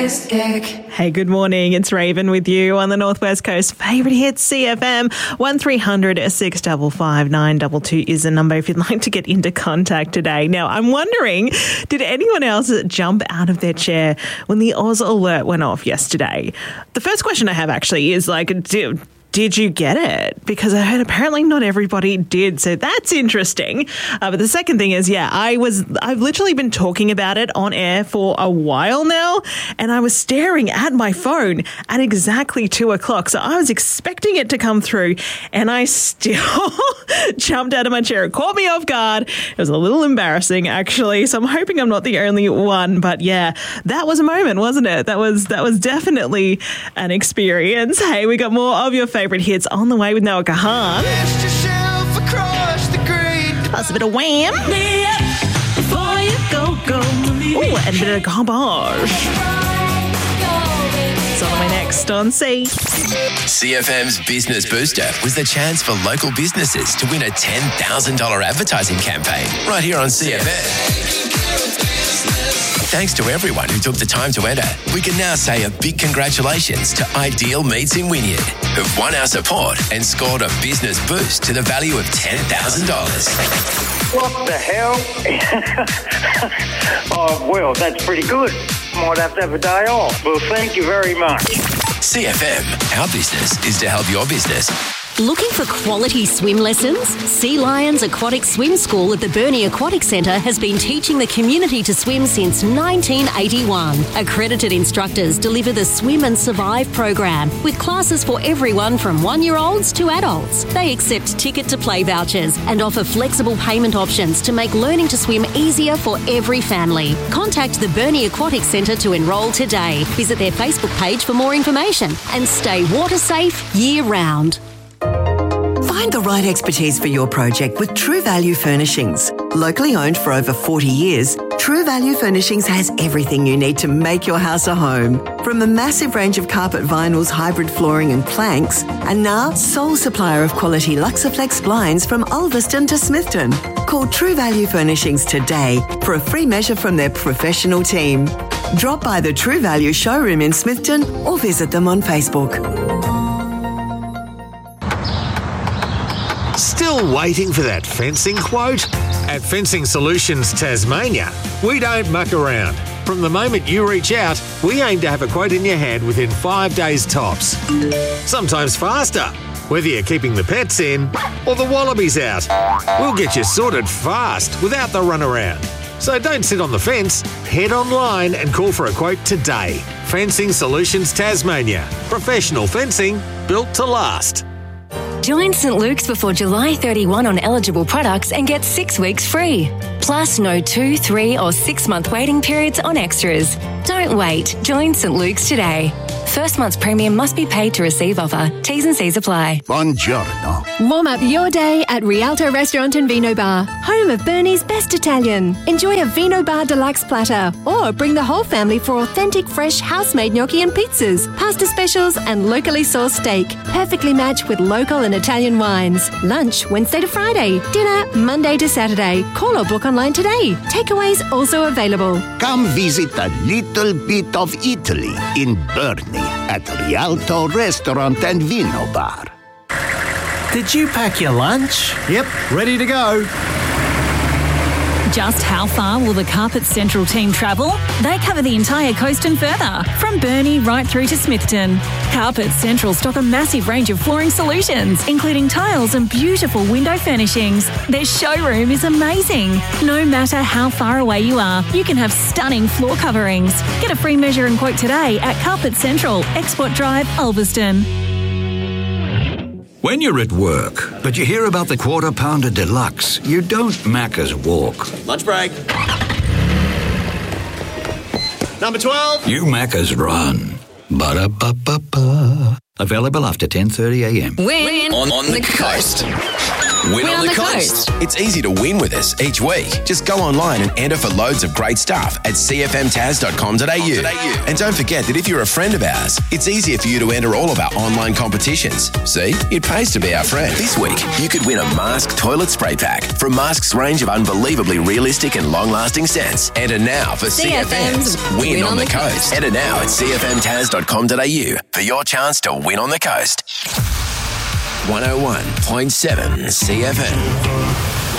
Hey, good morning. It's Raven with you on the Northwest Coast favourite hit CFM. 1300 655 922 is the number if you'd like to get into contact today. Now, I'm wondering, did anyone else jump out of their chair when the Oz alert went off yesterday? The first question I have actually is did you get it? Because I heard apparently not everybody did, so that's interesting. But the second thing is, I've literally been talking about it on air for a while now, and I was staring at my phone at exactly 2:00, so I was expecting it to come through, and I still jumped out of my chair. It caught me off guard. It was a little embarrassing, actually, so I'm hoping I'm not the only one. But yeah, that was a moment, wasn't it? That was definitely an experience. Hey, we got more of your favourite hits on the way with Noah Kahan. Plus a bit of Wham. Ooh, and a bit of garbage. It's on the way next on C. CFM's Business Booster was the chance for local businesses to win a $10,000 advertising campaign right here on CFM. Thanks to everyone who took the time to enter. We can now say a big congratulations to Ideal Meats in Wynyard, who've won our support and scored a business boost to the value of $10,000. What the hell? Oh, well, that's pretty good. Might have to have a day off. Well, thank you very much. CFM, our business is to help your business. Looking for quality swim lessons? Sea Lions Aquatic Swim School at the Burnie Aquatic Centre has been teaching the community to swim since 1981. Accredited instructors deliver the Swim and Survive program with classes for everyone from 1-year-olds to adults. They accept ticket to play vouchers and offer flexible payment options to make learning to swim easier for every family. Contact the Burnie Aquatic Centre to enrol today. Visit their Facebook page for more information and stay water safe year round. Find the right expertise for your project with True Value Furnishings. Locally owned for over 40 years, True Value Furnishings has everything you need to make your house a home. From a massive range of carpet vinyls, hybrid flooring and planks, and now sole supplier of quality Luxaflex blinds from Ulverston to Smithton. Call True Value Furnishings today for a free measure from their professional team. Drop by the True Value showroom in Smithton or visit them on Facebook. Still waiting for that fencing quote? At Fencing Solutions Tasmania, we don't muck around. From the moment you reach out, we aim to have a quote in your hand within 5 days tops. Sometimes faster, whether you're keeping the pets in or the wallabies out. We'll get you sorted fast without the runaround. So don't sit on the fence, head online and call for a quote today. Fencing Solutions Tasmania. Professional fencing built to last. Join St. Luke's before July 31 on eligible products and get 6 weeks free. Plus no 2, 3 or 6 month waiting periods on extras. Don't wait. Join St. Luke's today. First month's premium must be paid to receive offer. T's and C's apply. Buongiorno. Warm up your day at Rialto Restaurant and Vino Bar, home of Burnie's best Italian. Enjoy a Vino Bar Deluxe platter or bring the whole family for authentic fresh house-made gnocchi and pizzas, pasta specials and locally sourced steak. Perfectly matched with local and Italian wines. Lunch Wednesday to Friday. Dinner Monday to Saturday. Call or book online today. Takeaways also available. Come visit a little bit of Italy in Burnie at Rialto Restaurant and Vino Bar. Did you pack your lunch? Yep, ready to go. Just how far will the Carpet Central team travel? They cover the entire coast and further, from Burnie right through to Smithton. Carpet Central stock a massive range of flooring solutions, including tiles and beautiful window furnishings. Their showroom is amazing. No matter how far away you are, you can have stunning floor coverings. Get a free measure and quote today at Carpet Central, Export Drive, Ulverston. When you're at work, but you hear about the Quarter Pounder Deluxe, you don't Macca's walk. Lunch break. Number 12. You Macca's run. Ba-da-ba-ba-ba. Available after 10:30 a.m. Win on the coast. Win on the coast. It's easy to win with us each week. Just go online and enter for loads of great stuff at cfmtaz.com.au. And don't forget that if you're a friend of ours, it's easier for you to enter all of our online competitions. See? It pays to be our friend. This week, you could win a Mask toilet spray pack from Mask's range of unbelievably realistic and long-lasting scents. Enter now for CFM's Win on the Coast. Enter now at cfmtaz.com.au for your chance to win on the coast. 101.7 CFM.